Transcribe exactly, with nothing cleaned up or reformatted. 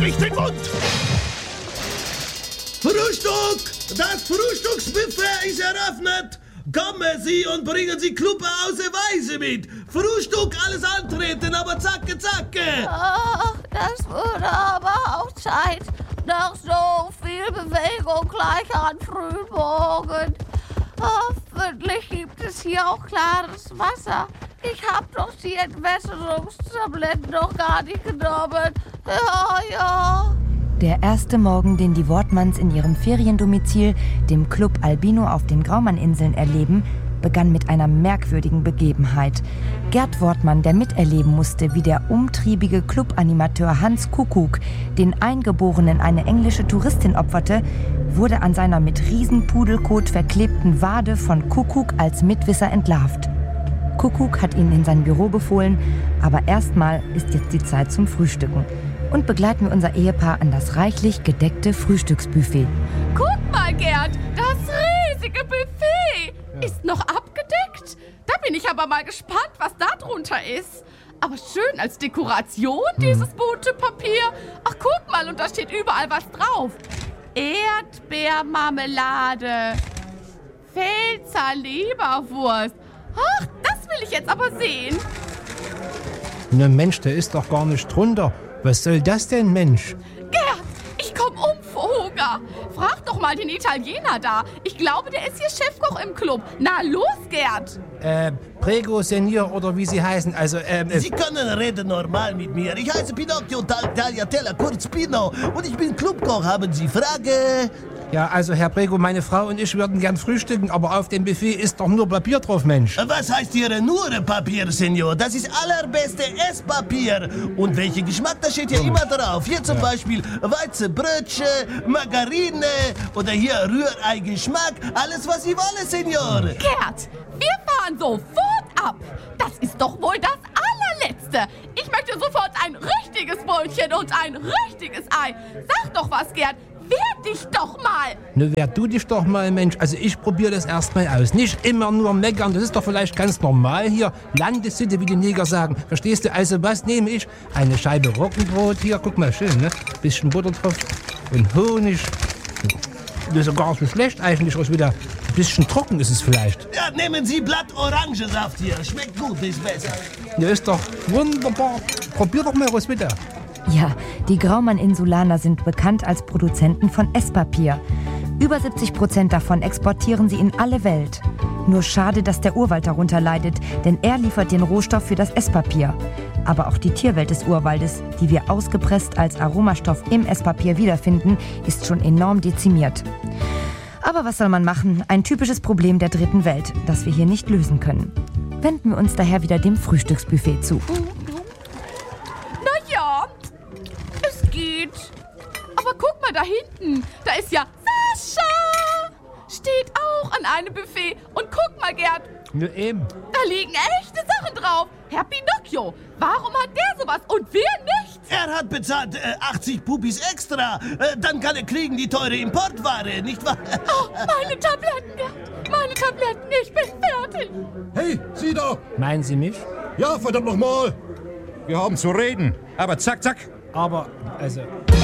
nicht den Mund! Frühstück! Das Frühstücksbuffet ist eröffnet! Kommen Sie und bringen Sie Kluppe aus der Weise mit! Frühstück, alles antreten, aber zacke, zacke! Ach, das würde aber auch Zeit. Nach so viel Bewegung gleich an Frühmorgen. Hoffentlich gibt es hier auch klares Wasser. Ich hab doch die Entwässerungstabletten noch gar nicht genommen. Ja, ja. Der erste Morgen, den die Wortmanns in ihrem Feriendomizil, dem Club Albino auf den Graumanninseln, erleben, begann mit einer merkwürdigen Begebenheit. Gerd Wortmann, der miterleben musste, wie der umtriebige Clubanimateur Hans Kuckuck den Eingeborenen eine englische Touristin opferte, wurde an seiner mit Riesenpudelkot verklebten Wade von Kuckuck als Mitwisser entlarvt. Kuckuck hat ihn in sein Büro befohlen, aber erstmal ist jetzt die Zeit zum Frühstücken. Und begleiten wir unser Ehepaar an das reichlich gedeckte Frühstücksbuffet. Guck mal, Gerd, das riesige Buffet ist noch abgedeckt. Da bin ich aber mal gespannt, was da drunter ist. Aber schön als Dekoration, dieses bunte Papier. Ach, guck mal, und da steht überall was drauf. Erdbeermarmelade, Pfälzer Leberwurst. Ach, das will ich jetzt aber sehen. Na Mensch, der ist doch gar nicht drunter. Was soll das denn, Mensch? Gerd, ich komm um vor Hunger. Frag doch mal den Italiener da. Ich glaube, der ist hier Chefkoch im Club. Na los, Gerd. Äh, Prego, Senior oder wie Sie heißen, also, ähm... Sie können reden normal mit mir. Ich heiße Pinocchio Tagliatella, kurz Pino. Und ich bin Clubkoch. Haben Sie Frage? Ja, also, Herr Prego, meine Frau und ich würden gern frühstücken, aber auf dem Buffet ist doch nur Papier drauf, Mensch. Was heißt hier nur Papier, Senor? Das ist allerbeste Esspapier. Und welcher Geschmack, da steht ja immer drauf. Hier zum ja. Beispiel Weizenbrötchen, Margarine oder hier Rührei-Geschmack. Alles, was Sie wollen, Senor. Gerd, wir fahren sofort ab. Das ist doch wohl das allerletzte. Ich möchte sofort ein richtiges Brötchen und ein richtiges Ei. Sag doch was, Gerd. Wehr dich doch mal! Ne, wehr du dich doch mal, Mensch. Also ich probiere das erstmal aus. Nicht immer nur meckern, das ist doch vielleicht ganz normal hier. Landessitte, wie die Neger sagen. Verstehst du? Also was nehme ich? Eine Scheibe Roggenbrot hier, guck mal, schön, ne? Bisschen Butter drauf und Honig. Das ist ja gar nicht so schlecht eigentlich, aus wieder. Ein bisschen trocken ist es vielleicht. Ja, nehmen Sie Blatt Orangensaft hier. Schmeckt gut, ist besser. Ja, ist doch wunderbar. Probier doch mal was wieder. Ja, die Graumann-Insulaner sind bekannt als Produzenten von Esspapier. Über siebzig Prozent davon exportieren sie in alle Welt. Nur schade, dass der Urwald darunter leidet, denn er liefert den Rohstoff für das Esspapier. Aber auch die Tierwelt des Urwaldes, die wir ausgepresst als Aromastoff im Esspapier wiederfinden, ist schon enorm dezimiert. Aber was soll man machen? Ein typisches Problem der dritten Welt, das wir hier nicht lösen können. Wenden wir uns daher wieder dem Frühstücksbuffet zu. Geht. Aber guck mal da hinten. Da ist ja Sascha. Steht auch an einem Buffet. Und guck mal, Gerd. Ja, eben. Da liegen echte Sachen drauf. Herr Pinocchio, warum hat der sowas und wir nichts? Er hat bezahlt äh, achtzig Pupis extra. Äh, dann kann er kriegen die teure Importware, nicht wahr? Oh, meine Tabletten, Gerd. Meine Tabletten. Ich bin fertig. Hey, Sie da. Meinen Sie mich? Ja, verdammt nochmal. Wir haben zu reden. Aber zack, zack. Aber, also...